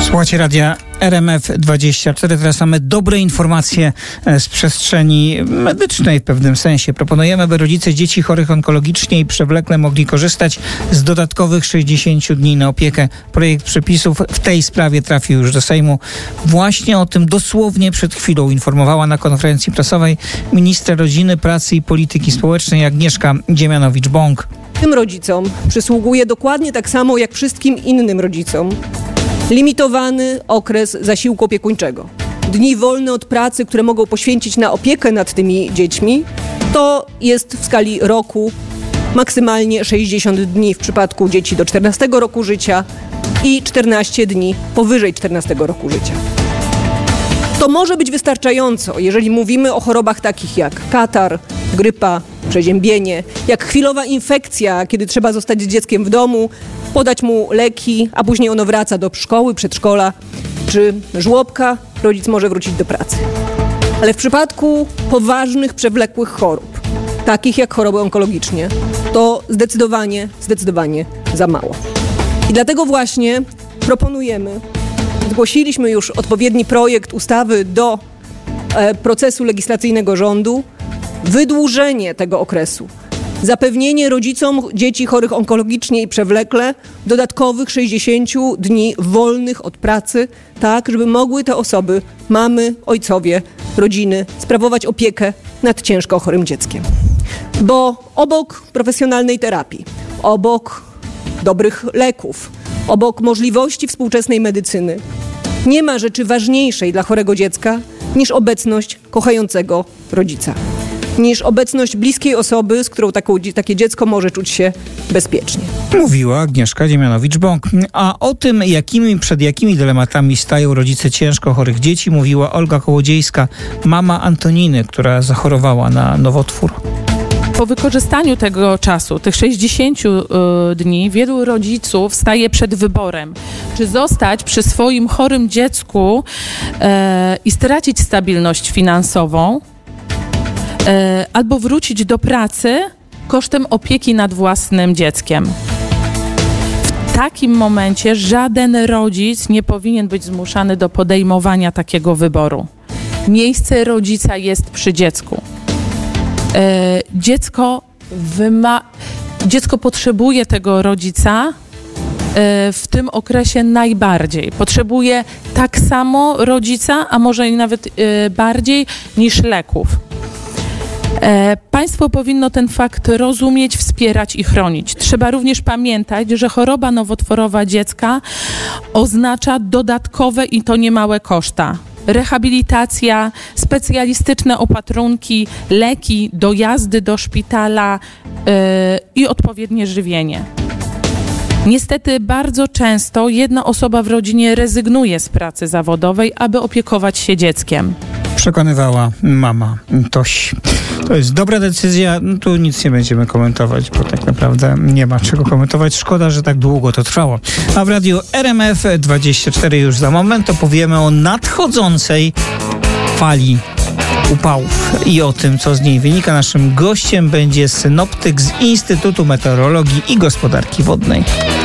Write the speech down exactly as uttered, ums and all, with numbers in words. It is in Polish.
Słuchajcie radia R M F dwadzieścia cztery. Teraz mamy dobre informacje z przestrzeni medycznej w pewnym sensie. Proponujemy, by rodzice dzieci chorych onkologicznie i przewlekle mogli korzystać z dodatkowych sześćdziesięciu dni na opiekę. Projekt przepisów w tej sprawie trafił już do Sejmu. Właśnie o tym dosłownie przed chwilą informowała na konferencji prasowej minister rodziny, pracy i polityki społecznej Agnieszka Dziemianowicz-Bąk. Tym rodzicom przysługuje dokładnie tak samo jak wszystkim innym rodzicom limitowany okres zasiłku opiekuńczego. Dni wolne od pracy, które mogą poświęcić na opiekę nad tymi dziećmi, to jest w skali roku maksymalnie sześćdziesiąt dni w przypadku dzieci do czternastego roku życia i czternaście dni powyżej czternastego roku życia. To może być wystarczająco, jeżeli mówimy o chorobach takich jak katar, grypa, przeziębienie, jak chwilowa infekcja, kiedy trzeba zostać z dzieckiem w domu, podać mu leki, a później ono wraca do szkoły, przedszkola, czy żłobka, rodzic może wrócić do pracy. Ale w przypadku poważnych, przewlekłych chorób, takich jak choroby onkologiczne, to zdecydowanie, zdecydowanie za mało. I dlatego właśnie proponujemy, zgłosiliśmy już odpowiedni projekt ustawy do e, procesu legislacyjnego rządu, wydłużenie tego okresu, zapewnienie rodzicom dzieci chorych onkologicznie i przewlekle dodatkowych sześćdziesięciu dni wolnych od pracy, tak żeby mogły te osoby, mamy, ojcowie, rodziny, sprawować opiekę nad ciężko chorym dzieckiem. Bo obok profesjonalnej terapii, obok dobrych leków, obok możliwości współczesnej medycyny nie ma rzeczy ważniejszej dla chorego dziecka niż obecność kochającego rodzica. Niż obecność bliskiej osoby, z którą taką, takie dziecko może czuć się bezpiecznie. Mówiła Agnieszka Dziemianowicz-Bąk. A o tym, jakimi, przed jakimi dylematami stają rodzice ciężko chorych dzieci, mówiła Olga Kołodziejska, mama Antoniny, która zachorowała na nowotwór. Po wykorzystaniu tego czasu, tych sześćdziesięciu y, dni, wielu rodziców staje przed wyborem, czy zostać przy swoim chorym dziecku y, i stracić stabilność finansową, albo wrócić do pracy kosztem opieki nad własnym dzieckiem. W takim momencie żaden rodzic nie powinien być zmuszany do podejmowania takiego wyboru. Miejsce rodzica jest przy dziecku. E, dziecko, wyma- dziecko potrzebuje tego rodzica e, w tym okresie najbardziej. Potrzebuje tak samo rodzica, a może i nawet e, bardziej niż leków. E, państwo powinno ten fakt rozumieć, wspierać i chronić. Trzeba również pamiętać, że choroba nowotworowa dziecka oznacza dodatkowe i to niemałe koszta. Rehabilitacja, specjalistyczne opatrunki, leki, dojazdy do szpitala e, i odpowiednie żywienie. Niestety bardzo często jedna osoba w rodzinie rezygnuje z pracy zawodowej, aby opiekować się dzieckiem. Przekonywała mama Tosi. To jest dobra decyzja. No, tu nic nie będziemy komentować, bo tak naprawdę nie ma czego komentować. Szkoda, że tak długo to trwało. A w radiu R M F dwadzieścia cztery już za moment opowiemy o nadchodzącej fali upałów i o tym, co z niej wynika. Naszym gościem będzie synoptyk z Instytutu Meteorologii i Gospodarki Wodnej.